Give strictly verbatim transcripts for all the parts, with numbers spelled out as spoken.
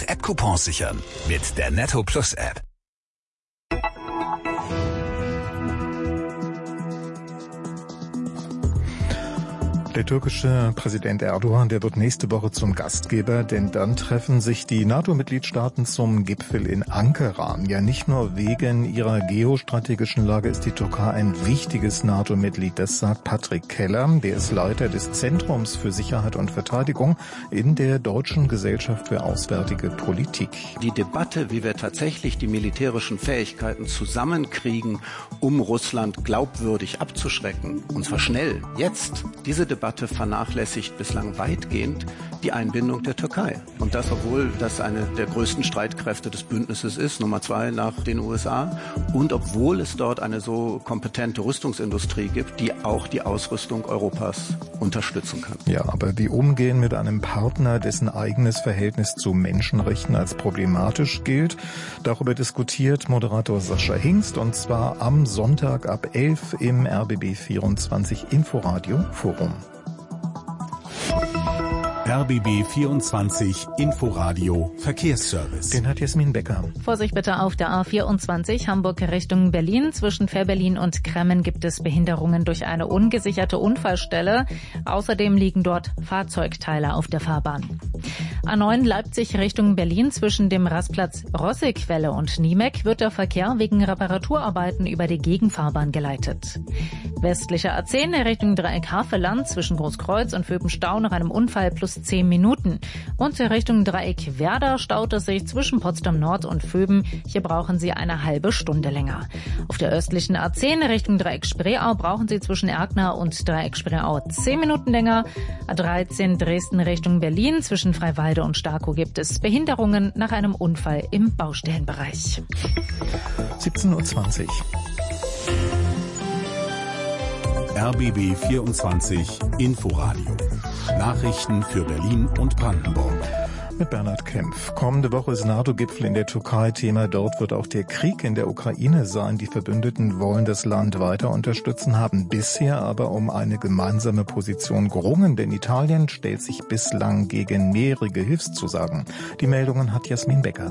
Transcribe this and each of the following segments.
Mit App-Coupons sichern. Mit der Netto Plus App. Der türkische Präsident Erdogan, der wird nächste Woche zum Gastgeber, denn dann treffen sich die NATO-Mitgliedstaaten zum Gipfel in Ankara. Ja, nicht nur wegen ihrer geostrategischen Lage ist die Türkei ein wichtiges NATO-Mitglied. Das sagt Patrick Keller, der ist Leiter des Zentrums für Sicherheit und Verteidigung in der Deutschen Gesellschaft für Auswärtige Politik. Die Debatte, wie wir tatsächlich die militärischen Fähigkeiten zusammenkriegen, um Russland glaubwürdig abzuschrecken, und zwar schnell, jetzt, diese Debatte vernachlässigt bislang weitgehend die Einbindung der Türkei. Und das, obwohl das eine der größten Streitkräfte des Bündnisses ist, Nummer zwei nach den U S A, und obwohl es dort eine so kompetente Rüstungsindustrie gibt, die auch die Ausrüstung Europas unterstützen kann. Ja, aber wie umgehen mit einem Partner, dessen eigenes Verhältnis zu Menschenrechten als problematisch gilt? Darüber diskutiert Moderator Sascha Hingst, und zwar am Sonntag ab elf im R B B vierundzwanzig Inforadio Forum. R B B vierundzwanzig Inforadio Verkehrsservice. Den hat Jasmin Becker. Vorsicht bitte auf der A vierundzwanzig Hamburg Richtung Berlin. Zwischen Fährberlin und Kremmen gibt es Behinderungen durch eine ungesicherte Unfallstelle. Außerdem liegen dort Fahrzeugteile auf der Fahrbahn. A neun Leipzig Richtung Berlin. Zwischen dem Rastplatz Rossequelle und Niemek wird der Verkehr wegen Reparaturarbeiten über die Gegenfahrbahn geleitet. Westlicher A zehn Richtung Dreieck Havelland. Zwischen Großkreuz und Vöbenstau nach einem Unfall plus zehn Minuten. Und Richtung Dreieck Werder staut es sich zwischen Potsdam Nord und Vöben. Hier brauchen Sie eine halbe Stunde länger. Auf der östlichen A zehn Richtung Dreieck Spreeau brauchen Sie zwischen Erkner und Dreieck Spreeau zehn Minuten länger. A dreizehn Dresden Richtung Berlin. Zwischen Freiwalde und Starkow gibt es Behinderungen nach einem Unfall im Baustellenbereich. siebzehn Uhr zwanzig. R B B vierundzwanzig Inforadio. Nachrichten für Berlin und Brandenburg. Mit Bernhard Kempf. Kommende Woche ist NATO-Gipfel in der Türkei Thema. Dort wird auch der Krieg in der Ukraine sein. Die Verbündeten wollen das Land weiter unterstützen, haben bisher aber um eine gemeinsame Position gerungen, denn Italien stellt sich bislang gegen mehrere Hilfszusagen. Die Meldungen hat Jasmin Becker.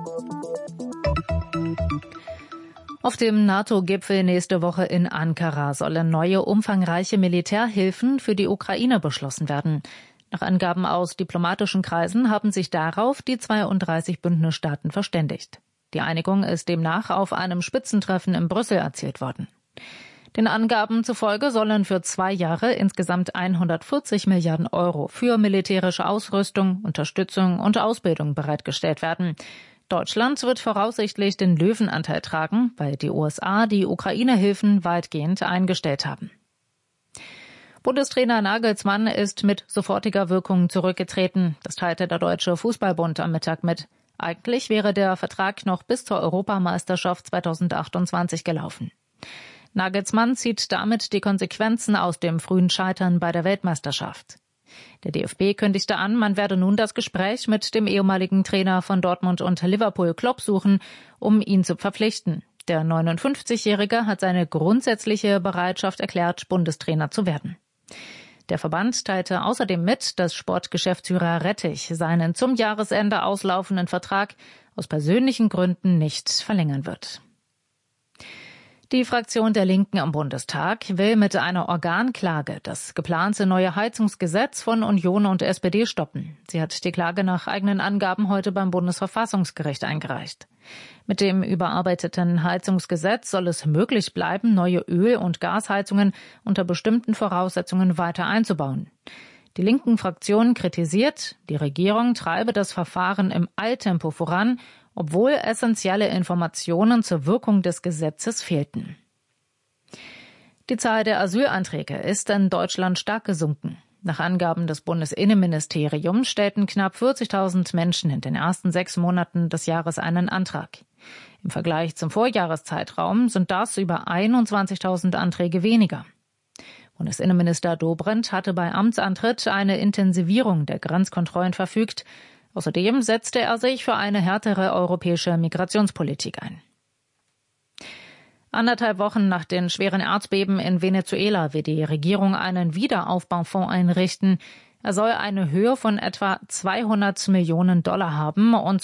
Auf dem NATO-Gipfel nächste Woche in Ankara sollen neue umfangreiche Militärhilfen für die Ukraine beschlossen werden. Nach Angaben aus diplomatischen Kreisen haben sich darauf die zweiunddreißig Bündnisstaaten verständigt. Die Einigung ist demnach auf einem Spitzentreffen in Brüssel erzielt worden. Den Angaben zufolge sollen für zwei Jahre insgesamt hundertvierzig Milliarden Euro für militärische Ausrüstung, Unterstützung und Ausbildung bereitgestellt werden. Deutschland wird voraussichtlich den Löwenanteil tragen, weil die U S A die Ukraine-Hilfen weitgehend eingestellt haben. Bundestrainer Nagelsmann ist mit sofortiger Wirkung zurückgetreten. Das teilte der Deutsche Fußballbund am Mittag mit. Eigentlich wäre der Vertrag noch bis zur Europameisterschaft zweitausendachtundzwanzig gelaufen. Nagelsmann zieht damit die Konsequenzen aus dem frühen Scheitern bei der Weltmeisterschaft. Der D F B kündigte an, man werde nun das Gespräch mit dem ehemaligen Trainer von Dortmund und Liverpool Klopp suchen, um ihn zu verpflichten. Der neunundfünfzigjährige hat seine grundsätzliche Bereitschaft erklärt, Bundestrainer zu werden. Der Verband teilte außerdem mit, dass Sportgeschäftsführer Rettich seinen zum Jahresende auslaufenden Vertrag aus persönlichen Gründen nicht verlängern wird. Die Fraktion der Linken am Bundestag will mit einer Organklage das geplante neue Heizungsgesetz von Union und S P D stoppen. Sie hat die Klage nach eigenen Angaben heute beim Bundesverfassungsgericht eingereicht. Mit dem überarbeiteten Heizungsgesetz soll es möglich bleiben, neue Öl- und Gasheizungen unter bestimmten Voraussetzungen weiter einzubauen. Die linken Fraktion kritisiert, die Regierung treibe das Verfahren im Eiltempo voran, obwohl essentielle Informationen zur Wirkung des Gesetzes fehlten. Die Zahl der Asylanträge ist in Deutschland stark gesunken. Nach Angaben des Bundesinnenministeriums stellten knapp vierzigtausend Menschen in den ersten sechs Monaten des Jahres einen Antrag. Im Vergleich zum Vorjahreszeitraum sind das über einundzwanzigtausend Anträge weniger. Bundesinnenminister Dobrindt hatte bei Amtsantritt eine Intensivierung der Grenzkontrollen verfügt. Außerdem setzte er sich für eine härtere europäische Migrationspolitik ein. Anderthalb Wochen nach den schweren Erdbeben in Venezuela will die Regierung einen Wiederaufbaufonds einrichten. Er soll eine Höhe von etwa zweihundert Millionen Dollar haben und